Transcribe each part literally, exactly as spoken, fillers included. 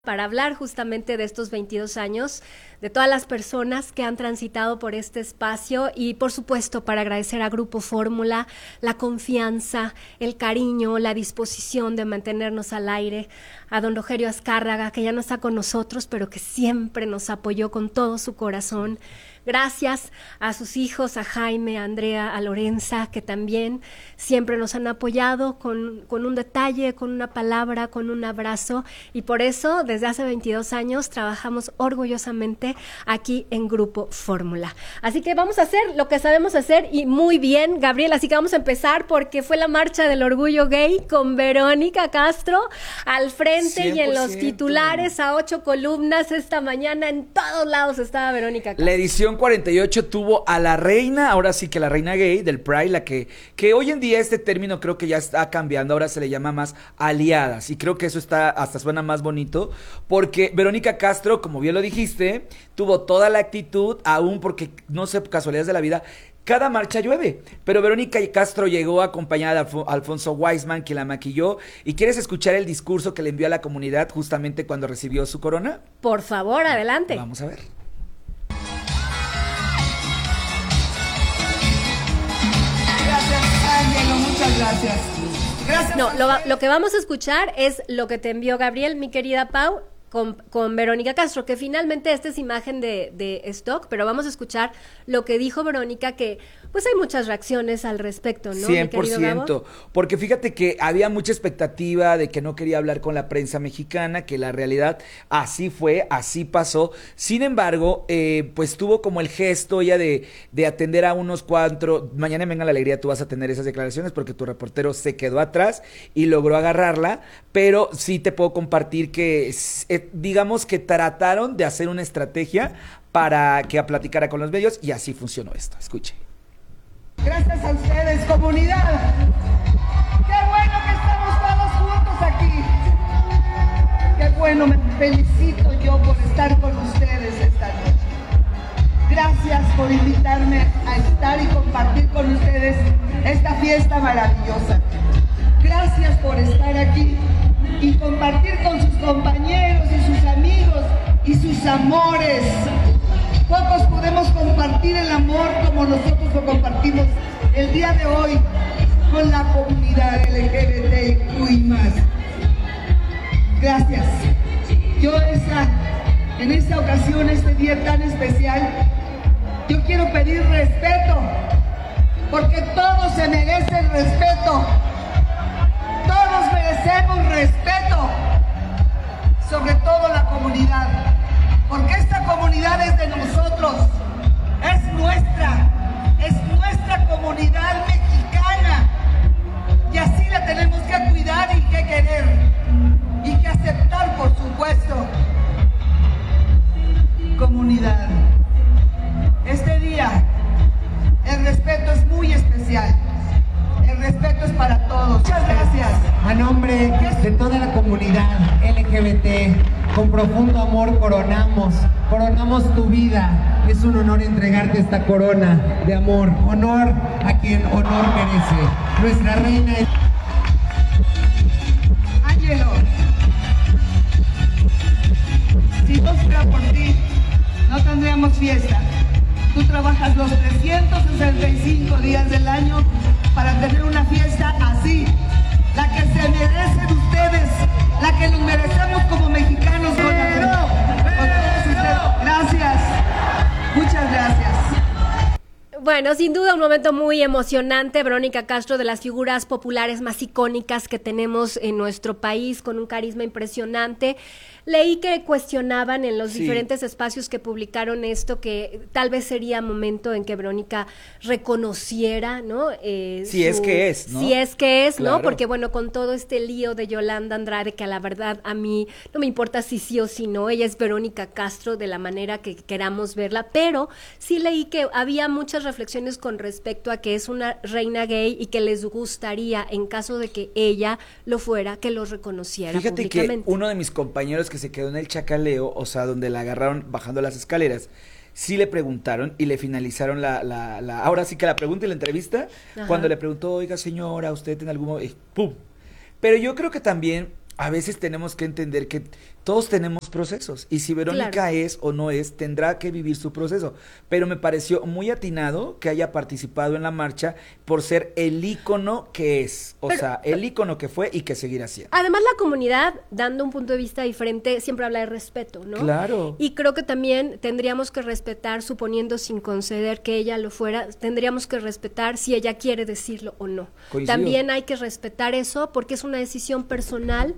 para hablar justamente de estos veintidós años, de todas las personas que han transitado por este espacio y por supuesto para agradecer a Grupo Fórmula la confianza, el cariño, la disposición de mantenernos al aire, a don Rogerio Azcárraga, que ya no está con nosotros, pero que siempre nos apoyó con todo su corazón. Gracias a sus hijos, a Jaime, a Andrea, a Lorenza, que también siempre nos han apoyado con, con un detalle, con una palabra, con un abrazo, y por eso desde hace veintidós años trabajamos orgullosamente aquí en Grupo Fórmula. Así que vamos a hacer lo que sabemos hacer y muy bien, Gabriel, así que vamos a empezar porque fue la marcha del orgullo gay con Verónica Castro al frente cien por ciento. Y en los titulares a ocho columnas esta mañana, en todos lados estaba Verónica Castro. La edición cuarenta y ocho tuvo a la reina, ahora sí que la reina gay del Pride, la que, que hoy en día este término creo que ya está cambiando, ahora se le llama más aliadas, y creo que eso está, hasta suena más bonito, porque Verónica Castro, como bien lo dijiste, tuvo toda la actitud, aún porque, no sé, casualidades de la vida, cada marcha llueve, pero Verónica Castro llegó acompañada de Alf- Alfonso Weisman, que la maquilló. ¿Y quieres escuchar el discurso que le envió a la comunidad justamente cuando recibió su corona? Por favor, adelante. Vamos a ver. Ángelo, muchas gracias. Gracias. No, lo, lo que vamos a escuchar es lo que te envió Gabriel, mi querida Pau, con, con Verónica Castro, que finalmente esta es imagen de, de stock, pero vamos a escuchar lo que dijo Verónica, que pues hay muchas reacciones al respecto, ¿no? cien por ciento, porque fíjate que había mucha expectativa de que no quería hablar con la prensa mexicana, que la realidad así fue, así pasó. Sin embargo, eh, pues tuvo como el gesto ella de, de atender a unos cuatro, mañana en Venga la Alegría tú vas a tener esas declaraciones porque tu reportero se quedó atrás y logró agarrarla, pero sí te puedo compartir que eh, digamos que trataron de hacer una estrategia para que platicara con los medios y así funcionó esto. Escuche. Gracias a ustedes, comunidad. Qué bueno que estamos todos juntos aquí. Qué bueno, me felicito yo por estar con ustedes esta noche. Gracias por invitarme a estar y compartir con ustedes esta fiesta maravillosa. Gracias por estar aquí y compartir con sus compañeros y sus amigos y sus amores. Pocos podemos compartir el amor como nosotros lo compartimos el día de hoy con la comunidad L G B T I Q y más. Gracias. Yo esa, en esta ocasión, este día tan especial, yo quiero pedir respeto, porque todos se merecen respeto. Todos merecemos respeto, sobre todo la comunidad. Porque esta comunidad es de nosotros, es nuestra, es nuestra comunidad mexicana. Y así la tenemos que cuidar y que querer, y que aceptar, por supuesto. Comunidad, este día, el respeto es muy especial. El respeto es para todos. Muchas gracias. A nombre de toda la comunidad L G B T, con profundo amor coronamos, coronamos tu vida. Es un honor entregarte esta corona de amor, honor a quien honor merece. Nuestra reina es... Ángelo, si no fuera por ti, no tendríamos fiesta. Tú trabajas los trescientos sesenta y cinco días del año para tener una fiesta así, la que se merecen ustedes, la que nos merecemos como mexicanos. Con, la, con todos ustedes. Gracias, muchas gracias. Bueno, sin duda un momento muy emocionante. Verónica Castro, de las figuras populares más icónicas que tenemos en nuestro país, con un carisma impresionante. Leí que cuestionaban en los sí. diferentes espacios que publicaron esto, que tal vez sería momento en que Verónica reconociera, ¿no? Eh, si su, es que es, ¿no? Si es que es, claro. ¿no? Porque bueno, con todo este lío de Yolanda Andrade, que a la verdad a mí no me importa si sí o si no, ella es Verónica Castro de la manera que queramos verla, pero sí leí que había muchas reflexiones con respecto a que es una reina gay y que les gustaría, en caso de que ella lo fuera, que lo reconociera Fíjate públicamente. Que uno de mis compañeros que se quedó en el chacaleo, o sea, donde la agarraron bajando las escaleras, sí le preguntaron y le finalizaron la, la, la ahora sí que la pregunta y la entrevista, Ajá. cuando le preguntó, oiga señora, usted en algún momento, ¡pum! Pero yo creo que también a veces tenemos que entender que Todos tenemos procesos y si Verónica Claro. es o no es, tendrá que vivir su proceso. Pero me pareció muy atinado que haya participado en la marcha por ser el ícono que es, o Pero- sea, el ícono que fue y que seguirá siendo. Además, la comunidad, dando un punto de vista diferente, siempre habla de respeto, ¿no? Claro. Y creo que también tendríamos que respetar, suponiendo sin conceder que ella lo fuera, tendríamos que respetar si ella quiere decirlo o no. Coincido. También hay que respetar eso porque es una decisión personal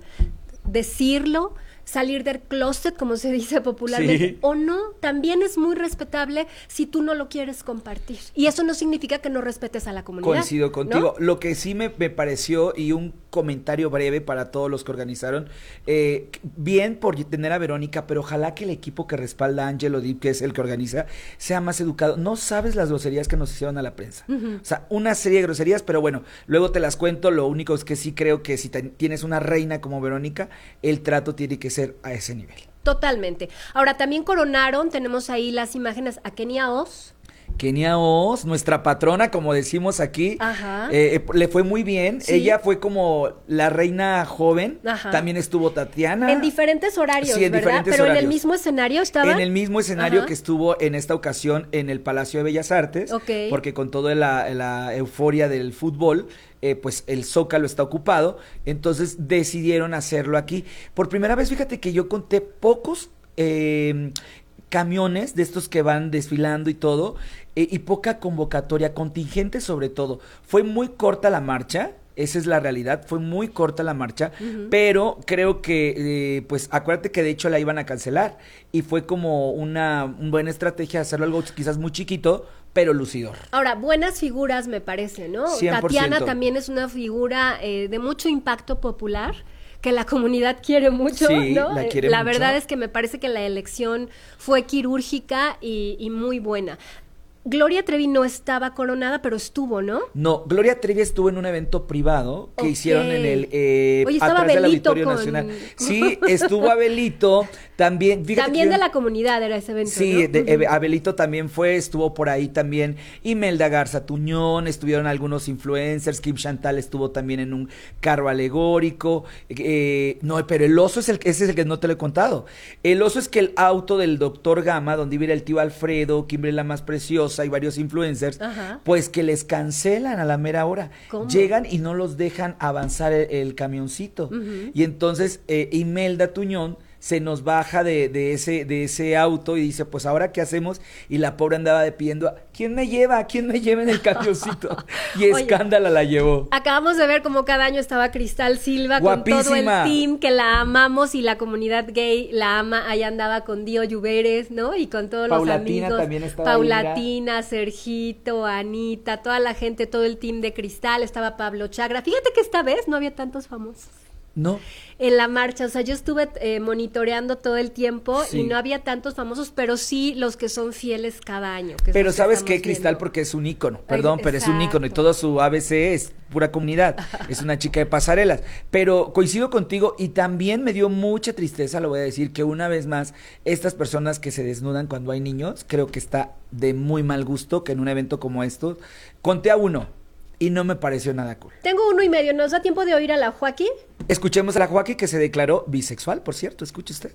decirlo, salir del closet, como se dice popularmente, Sí. o no, también es muy respetable si tú no lo quieres compartir. Y eso no significa que no respetes a la comunidad. Coincido ¿no? contigo. Lo que sí me, me pareció, y un comentario breve para todos los que organizaron, eh, bien por tener a Verónica, pero ojalá que el equipo que respalda a Angelo Dip, que es el que organiza, sea más educado. No sabes las groserías que nos hicieron a la prensa. Ujú. O sea, una serie de groserías, pero bueno, luego te las cuento. Lo único es que sí creo que si te- tienes una reina como Verónica, el trato tiene que ser a ese nivel. Totalmente. Ahora, también coronaron, tenemos ahí las imágenes a Kenia Oz. Kenia Oz, nuestra patrona, como decimos aquí, Ajá. eh, eh, le fue muy bien. Sí. Ella fue como la reina joven. Ajá. También estuvo Tatiana. En diferentes horarios, Sí, en ¿verdad? diferentes Pero en el horarios. mismo escenario estaba. En el mismo escenario Ajá. que estuvo en esta ocasión en el Palacio de Bellas Artes, Ok. porque con toda la, la euforia del fútbol, eh, pues el Zócalo está ocupado, entonces decidieron hacerlo aquí. Por primera vez, fíjate que yo conté pocos eh, camiones de estos que van desfilando y todo, eh, y poca convocatoria, contingente sobre todo. Fue muy corta la marcha. Esa es la realidad, fue muy corta la marcha, Ujú. pero creo que, eh, pues acuérdate que de hecho la iban a cancelar y fue como una, una buena estrategia hacerlo algo quizás muy chiquito, pero lucidor. Ahora, buenas figuras me parece, ¿no? cien por ciento. Tatiana también es una figura eh, de mucho impacto popular, que la comunidad quiere mucho, Sí, ¿no? la Eh, quiere la mucho. verdad es que me parece que la elección fue quirúrgica y, y muy buena. Gloria Trevi no estaba coronada, pero estuvo, ¿no? No, Gloria Trevi estuvo en un evento privado que Ok. hicieron en el eh, Oye, estaba atrás del Abelito Auditorio con- Nacional. Sí, estuvo Abelito, también, fíjate También que de yo- la comunidad era ese evento, Sí, ¿no? de- Ujú. eh, Abelito también fue, estuvo por ahí también Imelda Garza Tuñón, estuvieron algunos influencers, Kim Chantal estuvo también en un carro alegórico, eh, no, pero el oso es el, ese es el que no te lo he contado. El oso es que el auto del doctor Gama, donde iba el tío Alfredo, Kimberly la más preciosa y varios influencers, Ajá. pues que les cancelan a la mera hora. ¿Cómo? Llegan y no los dejan avanzar el, el camioncito. Ujú. Y entonces eh, Imelda Tuñón se nos baja de, de ese de ese auto y dice, pues ahora qué hacemos, y la pobre andaba de pidiendo, ¿quién me lleva? ¿Quién me lleva en el camioncito? Y Oye. escándala la llevó. Acabamos de ver como cada año estaba Cristal Silva con todo el Guapísima. team que la amamos y la comunidad gay la ama. Ahí andaba con Dio Lluveres, ¿no? Y con todos Paulatina los amigos. también estaba ahí, Paulatina, Sergito, Anita, toda la gente, todo el team de Cristal. Estaba Pablo Chagra. Fíjate que esta vez no había tantos famosos No, en la marcha. O sea, yo estuve eh, monitoreando todo el tiempo Sí. y no había tantos famosos, pero sí los que son fieles cada año. que es pero lo que ¿sabes estamos qué, Cristal? viendo. Porque es un ícono, perdón, pero es un exacto. ícono y todo su A B C es pura comunidad, es una chica de pasarelas, pero coincido contigo y también me dio mucha tristeza, lo voy a decir, que una vez más, estas personas que se desnudan cuando hay niños, creo que está de muy mal gusto que en un evento como estos, conté a uno y no me pareció nada cool. Tengo uno y medio. ¿Nos da tiempo de oír a la Joaquín? Escuchemos a la Joaquín que se declaró bisexual, por cierto, escuche usted.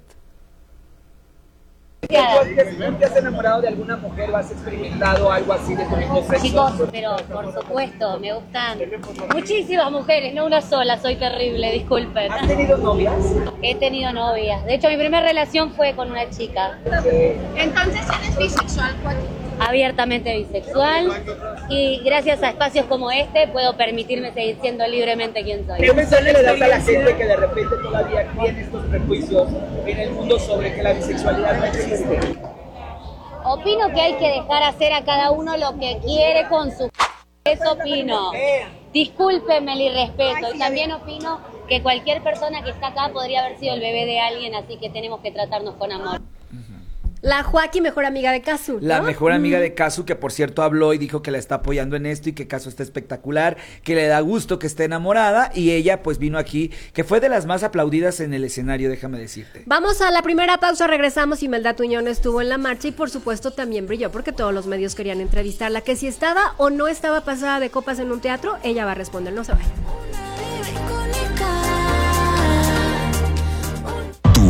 ¿Tú te has enamorado de alguna mujer o has experimentado algo así de tu mismo sexo? Chicos, pero por supuesto, me gustan muchísimas mujeres, no una sola, soy terrible, disculpen. ¿Has tenido novias? He tenido novias. De hecho, mi primera relación fue con una chica. Entonces eres bisexual, Joaquín. Abiertamente bisexual. Y gracias a espacios como este, puedo permitirme seguir siendo libremente quien soy. ¿Qué mensaje le das a la gente que de repente todavía tiene estos prejuicios en el mundo sobre que la bisexualidad no existe? Opino que hay que dejar hacer a cada uno lo que quiere con su... Eso opino. Discúlpeme el irrespeto. Y también opino que cualquier persona que está acá podría haber sido el bebé de alguien, así que tenemos que tratarnos con amor. La Joaquín, mejor amiga de Casu, ¿no? La mejor amiga de Casu, que por cierto habló y dijo que la está apoyando en esto y que Casu está espectacular, que le da gusto que esté enamorada, y ella pues vino aquí, que fue de las más aplaudidas en el escenario, déjame decirte. Vamos a la primera pausa, regresamos. Imelda Tuñón estuvo en la marcha y por supuesto también brilló porque todos los medios querían entrevistarla, que si estaba o no estaba pasada de copas en un teatro, ella va a responder, no se vayan. Tu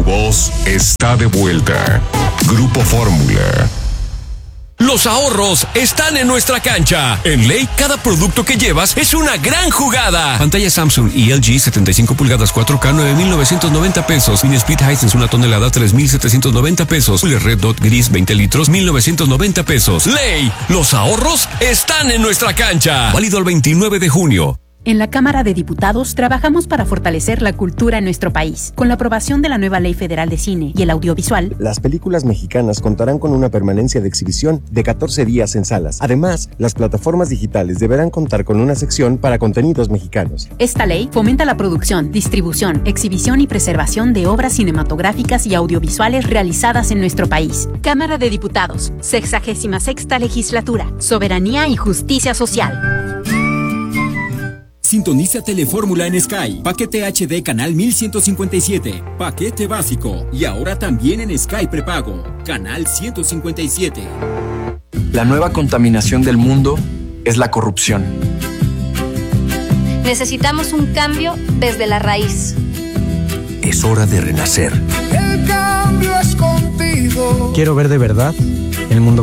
voz está de vuelta. Grupo Fórmula. Los ahorros están en nuestra cancha. En Ley, cada producto que llevas es una gran jugada. Pantalla Samsung y L G setenta y cinco pulgadas cuatro K nueve mil novecientos noventa pesos. Mini Speed Hisense una tonelada tres mil setecientos noventa pesos. Cooler Red Dot Gris veinte litros mil novecientos noventa pesos. Ley, los ahorros están en nuestra cancha. Válido el veintinueve de junio. En la Cámara de Diputados trabajamos para fortalecer la cultura en nuestro país. Con la aprobación de la nueva Ley Federal de Cine y el Audiovisual, las películas mexicanas contarán con una permanencia de exhibición de catorce días en salas. Además, las plataformas digitales deberán contar con una sección para contenidos mexicanos. Esta ley fomenta la producción, distribución, exhibición y preservación de obras cinematográficas y audiovisuales realizadas en nuestro país. Cámara de Diputados, sexagésima sexta legislatura, soberanía y justicia social. Sintoniza Telefórmula en Sky. Paquete H D canal mil ciento cincuenta y siete. Paquete básico. Y ahora también en Sky prepago. Canal ciento cincuenta y siete. La nueva contaminación del mundo es la corrupción. Necesitamos un cambio desde la raíz. Es hora de renacer. El cambio es contigo. Quiero ver de verdad el mundo